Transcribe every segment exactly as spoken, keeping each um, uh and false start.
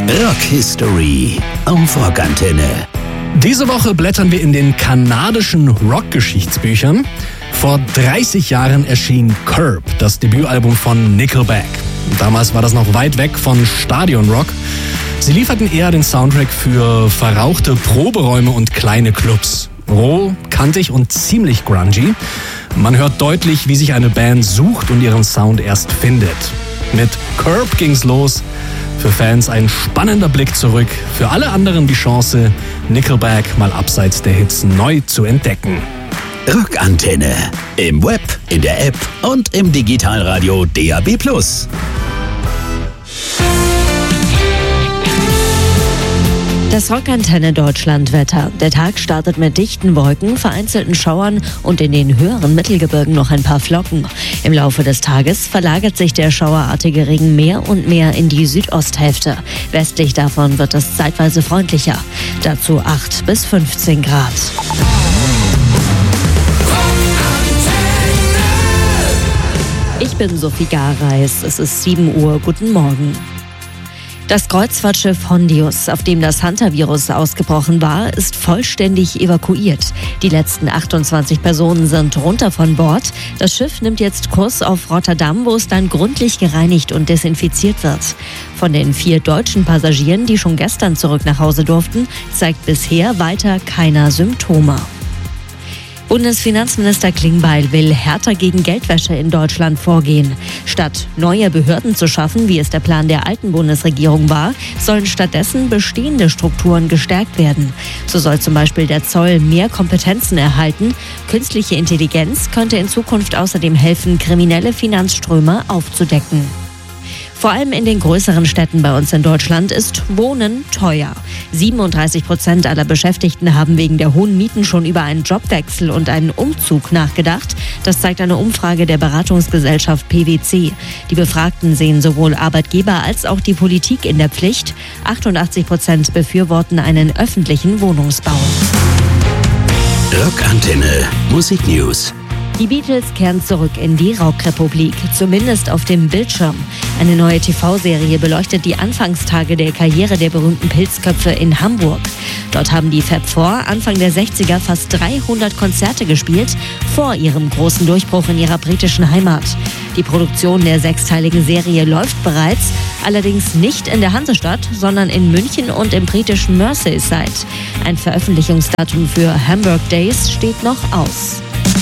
Rock History auf Rockantenne. Diese Woche blättern wir in den kanadischen Rock-Geschichtsbüchern. Vor dreißig Jahren erschien Curb, das Debütalbum von Nickelback. Damals war das noch weit weg von Stadionrock. Sie lieferten eher den Soundtrack für verrauchte Proberäume und kleine Clubs. Roh, kantig und ziemlich grungy. Man hört deutlich, wie sich eine Band sucht und ihren Sound erst findet. Mit Curb ging's los. Für Fans ein spannender Blick zurück. Für alle anderen die Chance, Nickelback mal abseits der Hits neu zu entdecken. Rockantenne. Im Web, in der App und im Digitalradio D A B plus. Das Rockantenne Deutschlandwetter. Der Tag startet mit dichten Wolken, vereinzelten Schauern und in den höheren Mittelgebirgen noch ein paar Flocken. Im Laufe des Tages verlagert sich der schauerartige Regen mehr und mehr in die Südosthälfte. Westlich davon wird es zeitweise freundlicher. Dazu acht bis fünfzehn Grad. Ich bin Sophie Gareis. Es ist sieben Uhr. Guten Morgen. Das Kreuzfahrtschiff Hondius, auf dem das Hunter-Virus ausgebrochen war, ist vollständig evakuiert. Die letzten achtundzwanzig Personen sind runter von Bord. Das Schiff nimmt jetzt Kurs auf Rotterdam, wo es dann gründlich gereinigt und desinfiziert wird. Von den vier deutschen Passagieren, die schon gestern zurück nach Hause durften, zeigt bisher weiter keiner Symptome. Bundesfinanzminister Klingbeil will härter gegen Geldwäsche in Deutschland vorgehen. Statt neue Behörden zu schaffen, wie es der Plan der alten Bundesregierung war, sollen stattdessen bestehende Strukturen gestärkt werden. So soll zum Beispiel der Zoll mehr Kompetenzen erhalten. Künstliche Intelligenz könnte in Zukunft außerdem helfen, kriminelle Finanzströme aufzudecken. Vor allem in den größeren Städten bei uns in Deutschland ist Wohnen teuer. siebenunddreißig Prozent aller Beschäftigten haben wegen der hohen Mieten schon über einen Jobwechsel und einen Umzug nachgedacht. Das zeigt eine Umfrage der Beratungsgesellschaft P W C. Die Befragten sehen sowohl Arbeitgeber als auch die Politik in der Pflicht. achtundachtzig Prozent befürworten einen öffentlichen Wohnungsbau. Rockantenne Musik News. Die Beatles kehren zurück in die Rockrepublik, zumindest auf dem Bildschirm. Eine neue T V-Serie beleuchtet die Anfangstage der Karriere der berühmten Pilzköpfe in Hamburg. Dort haben die Fab Four Anfang der sechziger fast dreihundert Konzerte gespielt, vor ihrem großen Durchbruch in ihrer britischen Heimat. Die Produktion der sechsteiligen Serie läuft bereits, allerdings nicht in der Hansestadt, sondern in München und im britischen Merseyside. Ein Veröffentlichungsdatum für Hamburg Days steht noch aus.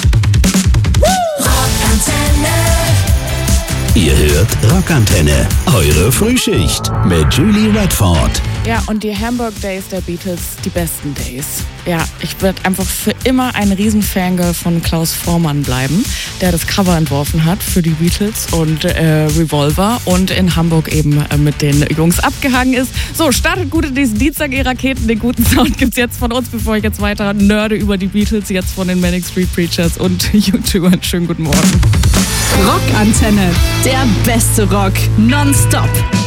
Ihr hört Rockantenne, eure Frühschicht mit Julie Redford. Ja, und die Hamburg Days der Beatles, die besten Days. Ja, ich werde einfach für immer ein Riesenfangirl von Klaus Voormann bleiben, der das Cover entworfen hat für die Beatles und äh, Revolver und in Hamburg eben äh, mit den Jungs abgehangen ist. So, startet gut in diesen Dienstag, ihr Raketen. Den guten Sound gibt's jetzt von uns, bevor ich jetzt weiter nörde über die Beatles, jetzt von den Manic Street Preachers und YouTubern. Schönen guten Morgen. Rockantenne, der beste Rock, nonstop.